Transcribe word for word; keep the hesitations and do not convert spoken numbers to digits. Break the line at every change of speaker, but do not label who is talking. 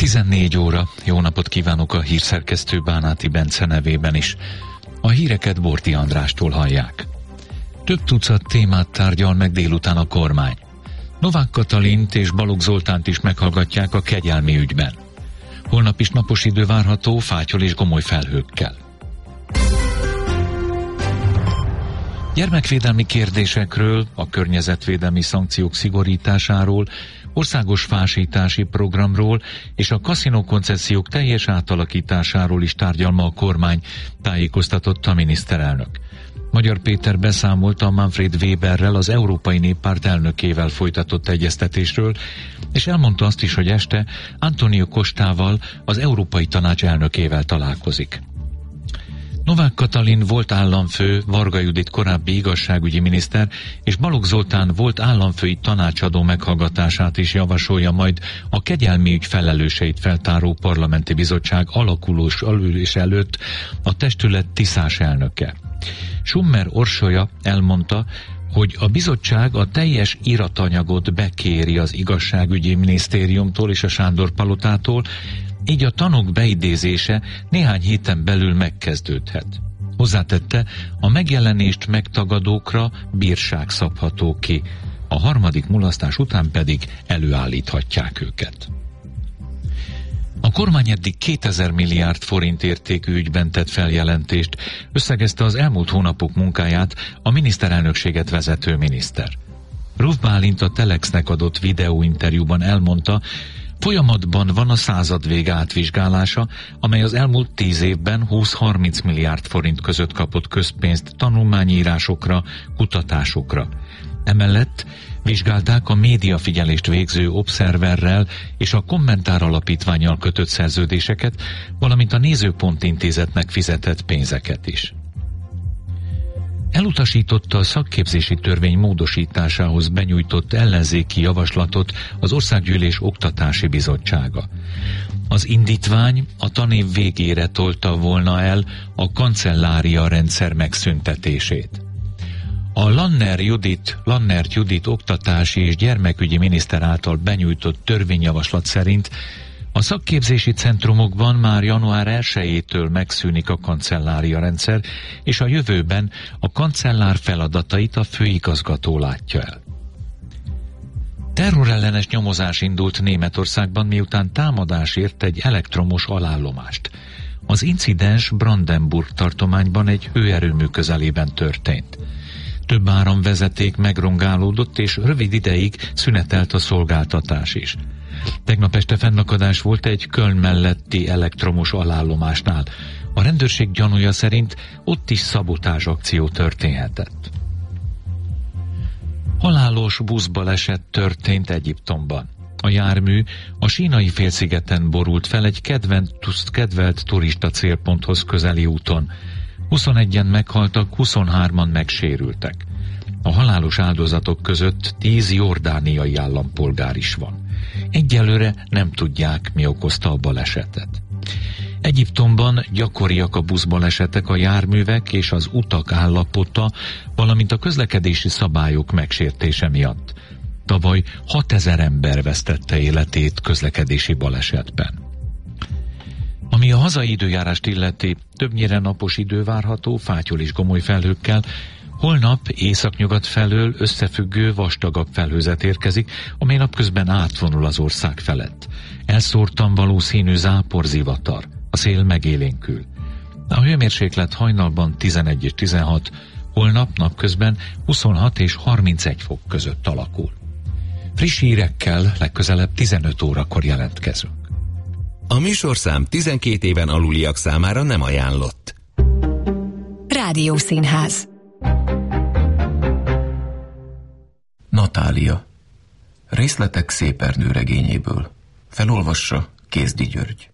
tizennégy óra. Jó napot kívánok a hírszerkesztő Bánáti Bence nevében is. A híreket Borti Andrástól hallják. Több tucat témát tárgyal meg délután a kormány. Novák Katalint és Balogh Zoltánt is meghallgatják a kegyelmi ügyben. Holnap is napos idő várható, fátyol és gomoly felhőkkel. Gyermekvédelmi kérdésekről, a környezetvédelmi szankciók szigorításáról, országos fásítási programról és a kaszinókoncesziók teljes átalakításáról is tárgyal ma a kormány, tájékoztatott a miniszterelnök. Magyar Péter beszámolt a Manfred Weberrel, az Európai Néppárt elnökével folytatott egyeztetésről, és elmondta azt is, hogy este Antonio Costával, az Európai Tanács elnökével találkozik. Novák Katalin volt államfő, Varga Judit korábbi igazságügyi miniszter és Balogh Zoltán volt államfői tanácsadó meghallgatását is javasolja majd a kegyelmi ügy felelőseit feltáró parlamenti bizottság alakulós ülés előtt a testület tiszás elnöke. Summer Orsolya elmondta, hogy a bizottság a teljes iratanyagot bekéri az igazságügyi minisztériumtól és a Sándor-palotától, így a tanúk beidézése néhány héten belül megkezdődhet. Hozzátette, a megjelenést megtagadókra bírság szabható ki, a harmadik mulasztás után pedig előállíthatják őket. A kormány eddig kétezer milliárd forint értékű ügyben tett feljelentést, összegezte az elmúlt hónapok munkáját a miniszterelnökséget vezető miniszter. Ruf Bálint a Telexnek adott videóinterjúban elmondta, folyamatban van a századvég átvizsgálása, amely az elmúlt tíz évben húsz-harminc milliárd forint között kapott közpénzt tanulmányírásokra, kutatásokra. Emellett vizsgálták a médiafigyelést végző Observerrel és a Kommentár Alapítvánnyal kötött szerződéseket, valamint a Nézőpont Intézetnek fizetett pénzeket is. Elutasította a szakképzési törvény módosításához benyújtott ellenzéki javaslatot az Országgyűlés Oktatási Bizottsága. Az indítvány a tanév végére tolta volna el a kancellária rendszer megszüntetését. A Lanner Judit, Lannert Judit oktatási és gyermekügyi miniszter által benyújtott törvényjavaslat szerint a szakképzési centrumokban már január elsejétől megszűnik a kancellária rendszer, és a jövőben a kancellár feladatait a főigazgató látja el. Terrorellenes nyomozás indult Németországban, miután támadás ért egy elektromos alállomást. Az incidens Brandenburg tartományban egy hőerőmű közelében történt. Több áramvezeték megrongálódott, és rövid ideig szünetelt a szolgáltatás is. Tegnap este fennakadás volt egy Köln melletti elektromos alállomásnál. A rendőrség gyanúja szerint ott is szabotázsakció történhetett. Halálos buszbaleset történt Egyiptomban. A jármű a Sínai félszigeten borult fel egy kedvent, kedvelt turista célponthoz közeli úton. huszonegyen meghaltak, huszonhárman megsérültek. A halálos áldozatok között tíz jordániai állampolgár is van. Egyelőre nem tudják, mi okozta a balesetet. Egyiptomban gyakoriak a buszbalesetek, a járművek és az utak állapota, valamint a közlekedési szabályok megsértése miatt. Tavaly hatezer ember vesztette életét közlekedési balesetben. Ami a hazai időjárást illeti, többnyire napos idő várható, fátyol és gomoly felhőkkel. Holnap északnyugat felől összefüggő, vastagabb felhőzet érkezik, amely napközben átvonul az ország felett. Elszórtan valószínű záporzivatar, a szél megélénkül. A hőmérséklet hajnalban tizenegy és tizenhat, holnap napközben huszonhat és harmincegy fok között alakul. Friss hírekkel legközelebb tizenöt órakor jelentkezünk.
A műsorszám tizenkét éven aluliak számára nem ajánlott.
Rádiószínház.
Natália. Részletek Szépernő regényéből. Felolvassa Kézdi György.